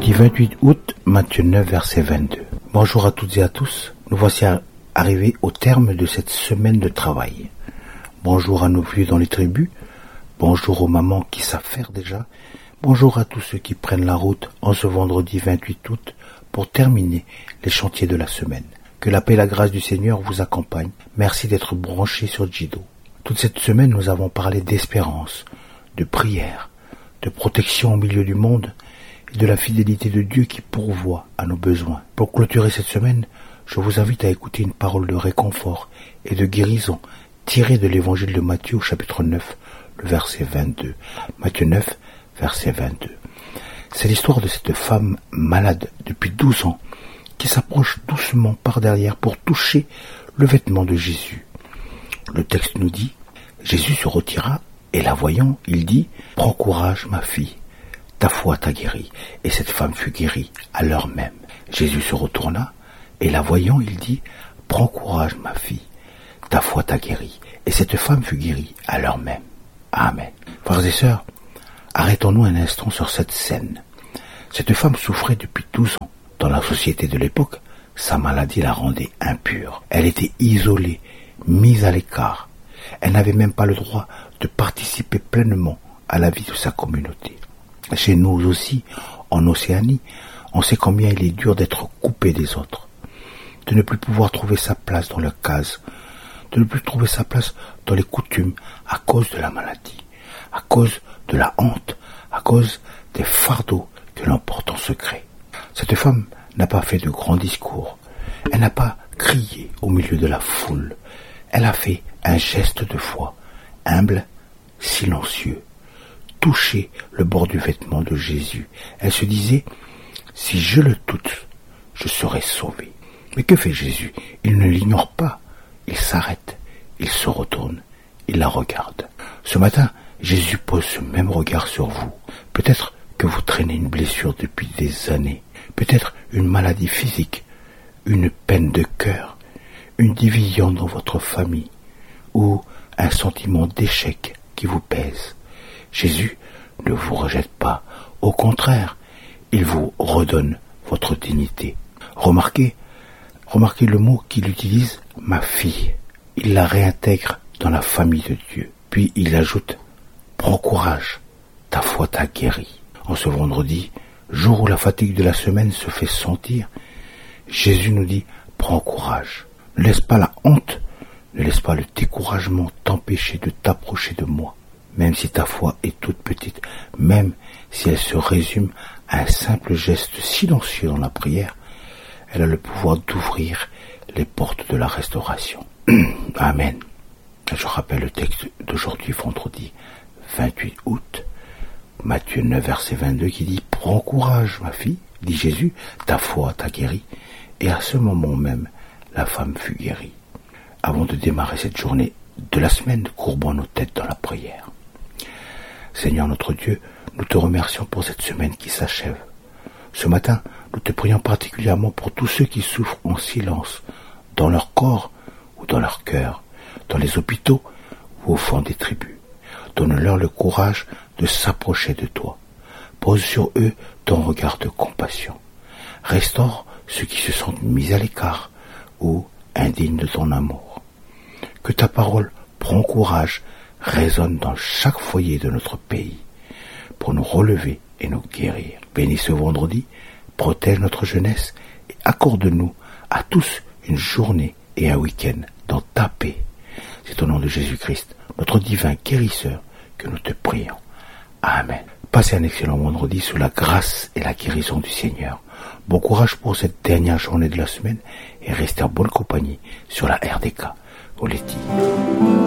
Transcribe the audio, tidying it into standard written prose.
Vendredi 28 août, Matthieu 9, verset 22. Bonjour à toutes et à tous. Nous voici arrivés au terme de cette semaine de travail. Bonjour à nos vieux dans les tribus. Bonjour aux mamans qui savent faire déjà. Bonjour à tous ceux qui prennent la route en ce vendredi 28 août pour terminer les chantiers de la semaine. Que la paix et la grâce du Seigneur vous accompagnent. Merci d'être branchés sur Jido. Toute cette semaine, nous avons parlé d'espérance, de prière, de protection au milieu du monde et de la fidélité de Dieu qui pourvoit à nos besoins. Pour clôturer cette semaine, je vous invite à écouter une parole de réconfort et de guérison tirée de l'évangile de Matthieu au chapitre 9, le verset 22. Matthieu 9, verset 22. C'est l'histoire de cette femme malade depuis 12 ans qui s'approche doucement par derrière pour toucher le vêtement de Jésus. Le texte nous dit, Jésus se retira et la voyant, il dit, « Prends courage, ma fille, ta foi t'a guérie. » Et cette femme fut guérie à l'heure même. Jésus se retourna et la voyant, il dit, « Prends courage, ma fille, ta foi t'a guérie. » Et cette femme fut guérie à l'heure même. Amen. Frères et sœurs, arrêtons-nous un instant sur cette scène. Cette femme souffrait depuis 12 ans. Dans la société de l'époque, sa maladie la rendait impure. Elle était isolée, mise à l'écart. Elle n'avait même pas le droit de participer pleinement à la vie de sa communauté. Chez nous aussi, en Océanie, on sait combien il est dur d'être coupé des autres, de ne plus pouvoir trouver sa place dans leur case, de ne plus trouver sa place dans les coutumes à cause de la maladie, à cause de la honte, à cause des fardeaux que l'on porte en secret. Cette femme n'a pas fait de grands discours, elle n'a pas crié au milieu de la foule, elle a fait un geste de foi, humble, silencieux, toucher le bord du vêtement de Jésus. Elle se disait, si je le touche, je serai sauvé. Mais que fait Jésus? Il ne l'ignore pas, il s'arrête, il se retourne, il la regarde. Ce matin, Jésus pose ce même regard sur vous. Peut-être que vous traînez une blessure depuis des années, peut-être une maladie physique, une peine de cœur, une division dans votre famille ou un sentiment d'échec qui vous pèse. Jésus ne vous rejette pas, au contraire, il vous redonne votre dignité. Remarquez le mot qu'il utilise, ma fille. Il la réintègre dans la famille de Dieu. Puis il ajoute, prends courage, ta foi t'a guéri. En ce vendredi, jour où la fatigue de la semaine se fait sentir, Jésus nous dit, prends courage. Ne laisse pas la honte, ne laisse pas le découragement t'empêcher de t'approcher de moi. Même si ta foi est toute petite, même si elle se résume à un simple geste silencieux dans la prière, elle a le pouvoir d'ouvrir les portes de la restauration. Amen. Je rappelle le texte d'aujourd'hui, vendredi 28 août, Matthieu 9, verset 22, qui dit « Prends courage, ma fille, dit Jésus, ta foi t'a guéri. » Et à ce moment même, la femme fut guérie. Avant de démarrer cette journée de la semaine, courbons nos têtes dans la prière. Seigneur notre Dieu, nous te remercions pour cette semaine qui s'achève. Ce matin, nous te prions particulièrement pour tous ceux qui souffrent en silence, dans leur corps ou dans leur cœur, dans les hôpitaux ou au fond des tribus. Donne-leur le courage de s'approcher de toi. Pose sur eux ton regard de compassion. Restaure ceux qui se sentent mis à l'écart ou indignes de ton amour. Que ta parole, prends courage, résonne dans chaque foyer de notre pays pour nous relever et nous guérir. Bénis ce vendredi, protège notre jeunesse et accorde-nous à tous une journée et un week-end dans ta paix. C'est au nom de Jésus-Christ, notre divin guérisseur, que nous te prions. Amen. Passez un excellent vendredi sous la grâce et la guérison du Seigneur. Bon courage pour cette dernière journée de la semaine et restez en bonne compagnie sur la RDK. Oleti.